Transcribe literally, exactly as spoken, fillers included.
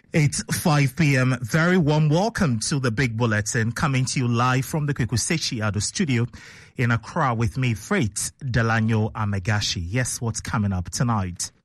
It's five p.m. Very warm welcome to the Big Bulletin, coming to you live from the Kwekusechi Ado studio in Accra with me, Freight Delano Amegashi. Yes, what's coming up tonight?